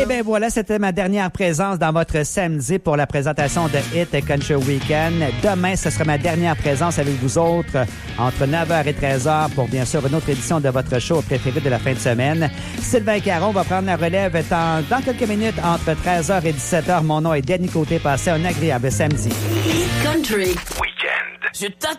Et bien voilà, c'était ma dernière présence dans votre samedi pour la présentation de Hit Country Weekend. Demain, ce sera ma dernière présence avec vous autres entre 9h et 13h pour bien sûr une autre édition de votre show préféré de la fin de semaine. Sylvain Caron va prendre la relève dans quelques minutes entre 13h et 17h. Mon nom est Denis Côté. Passez un agréable samedi. Hit Country Weekend. Je t'attends.